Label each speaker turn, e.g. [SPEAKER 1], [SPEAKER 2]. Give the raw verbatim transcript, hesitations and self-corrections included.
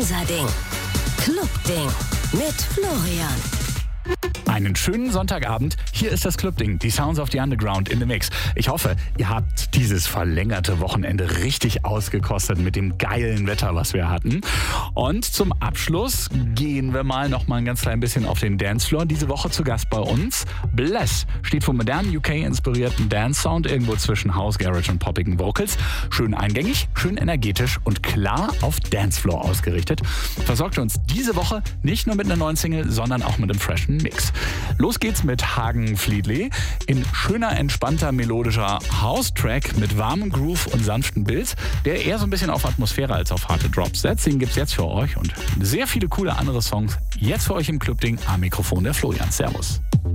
[SPEAKER 1] Unser Ding. Clubding mit Florian.
[SPEAKER 2] Einen schönen Sonntagabend. Hier ist das Clubding, die Sounds of the Underground in the Mix. Ich hoffe, ihr habt dieses verlängerte Wochenende richtig ausgekostet mit dem geilen Wetter, was wir hatten. Und zum Abschluss gehen wir mal noch mal ein ganz klein bisschen auf den Dancefloor. Diese Woche zu Gast bei uns Bless. Steht für modernen U K-inspirierten Dance-Sound irgendwo zwischen House, Garage und poppigen Vocals. Schön eingängig, schön energetisch und klar auf Dancefloor ausgerichtet. Versorgt uns diese Woche nicht nur mit einer neuen Single, sondern auch mit einem freshen Mix. Los geht's mit Hagen Fleetly in schöner, entspannter, melodischer House-Track mit warmem Groove und sanften Builds, der eher so ein bisschen auf Atmosphäre als auf harte Drops setzt. Den gibt's jetzt für euch und sehr viele coole andere Songs jetzt für euch im Clubding. Am Mikrofon der Florian. Servus.